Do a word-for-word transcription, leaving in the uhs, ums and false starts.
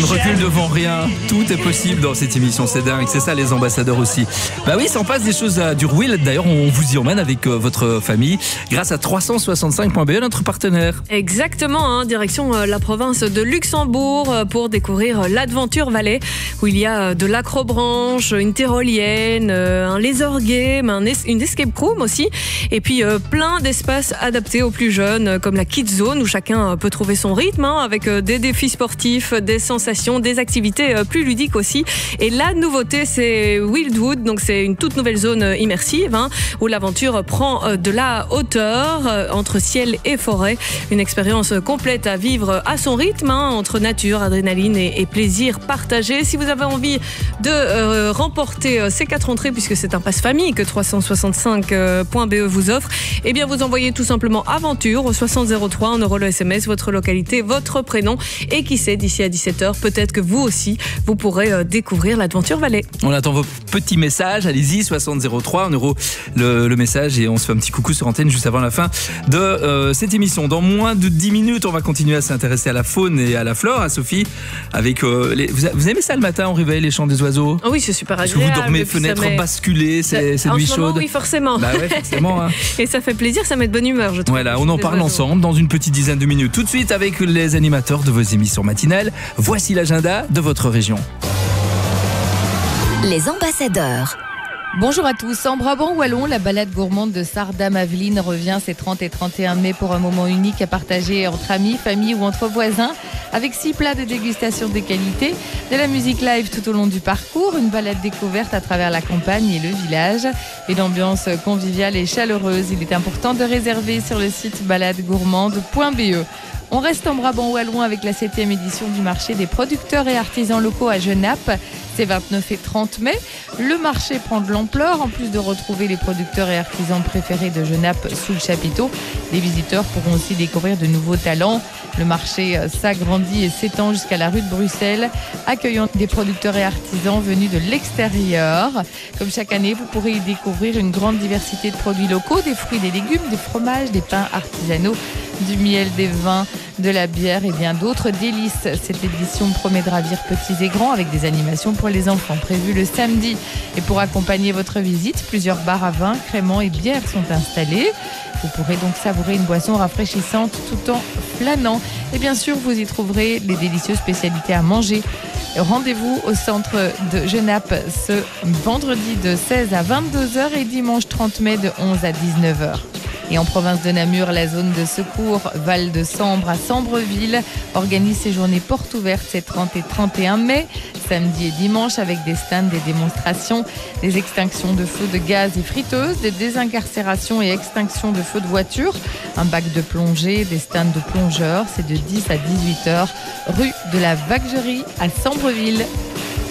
recule devant rien. Tout est possible dans cette émission, c'est dingue. C'est ça les ambassadeurs aussi. Bah oui, ça en passe des choses à Durwill. D'ailleurs, on vous y emmène avec euh, votre famille grâce à trois cent soixante-cinq point b e, notre partenaire. Exactement, hein, direction euh, la province de Luxembourg euh, pour découvrir euh, l'Adventure Valley où il y a euh, de l'acrobranche, une tyrolienne, euh, un laser game, un es- une escape room aussi et puis euh, plein d'espaces adaptés aux plus jeunes euh, comme la Kids Zone où chacun euh, peut trouver son rythme hein, avec euh, des défis sportifs, des sensations, des activités euh, plus ludiques aussi. Et la nouveauté, c'est Wildwood, donc c'est une toute nouvelle zone euh, immersive hein, où l'aventure prend euh, de la hauteur euh, entre ciel et forêt. Une expérience complète à vivre à son rythme hein, entre nature, adrénaline et, et plaisir partagé. Si vous avez envie de euh, remporter euh, ces quatre entrées, puisque c'est un pass famille que trois cent soixante-cinq point b e vous offre, eh bien vous envoyez tout simplement aventure au soixante zéro trois, un euro le S M S, votre localité, votre prénom et qui sait, d'ici à dix-sept heures, peut-être que vous aussi, vous pourrez euh, découvrir l'Adventure Valley. On attend vos petits messages, allez-y, soixante zéro trois, un euro le, le message et on se fait un petit coucou sur antenne juste avant la fin de euh, cette émission. Dans moins de dix minutes, on va continuer à s'intéresser à la faune et à la flore, à Sophie, avec euh, les... vous, vous aimez ça le matin, on réveille les chants des oiseaux? Oh oui, c'est super Est-ce agréable. que vous dormez fenêtre met... basculée, c'est, c'est en nuit ce moment, chaude? oui, forcément. Bah ouais, forcément. Hein. Et ça fait plaisir, ça met de bonne humeur, je trouve. Voilà, on en parle ensemble dans une petite dizaine de minutes. Tout de suite avec les animateurs de vos émissions matinales. Voici l'agenda de votre région. Les ambassadeurs. Bonjour à tous. En Brabant-Wallon, la balade gourmande de Sardam-Aveline revient ces trente et trente et un mai pour un moment unique à partager entre amis, famille ou entre voisins, avec six plats de dégustation de qualité, de la musique live tout au long du parcours, une balade découverte à travers la campagne et le village, une ambiance conviviale et chaleureuse. Il est important de réserver sur le site balade gourmande point b e. On reste en Brabant-Wallon avec la septième édition du marché des producteurs et artisans locaux à Genappe. C'est vingt-neuf et trente mai. Le marché prend de l'ampleur. En plus de retrouver les producteurs et artisans préférés de Genappe sous le chapiteau, les visiteurs pourront aussi découvrir de nouveaux talents. Le marché s'agrandit et s'étend jusqu'à la rue de Bruxelles, accueillant des producteurs et artisans venus de l'extérieur. Comme chaque année, vous pourrez y découvrir une grande diversité de produits locaux, des fruits, des légumes, des fromages, des pains artisanaux, du miel, des vins, de la bière et bien d'autres délices. Cette édition promet de ravir petits et grands avec des animations pour les enfants prévues le samedi. Et pour accompagner votre visite, plusieurs bars à vin, créments et bières sont installés. Vous pourrez donc savourer une boisson rafraîchissante tout en flânant. Et bien sûr, vous y trouverez les délicieuses spécialités à manger. Rendez-vous au centre de Genappe ce vendredi de seize à vingt-deux heures et dimanche trente mai de onze à dix-neuf heures. Et en province de Namur, la zone de secours Val de Sambre à Sambreville organise ses journées portes ouvertes ces trente et trente et un mai, samedi et dimanche, avec des stands, des démonstrations, des extinctions de feux de gaz et friteuses, des désincarcérations et extinctions de feux de voiture, un bac de plongée, des stands de plongeurs. C'est de dix à dix-huit heures, rue de la Vaguerie à Sambreville.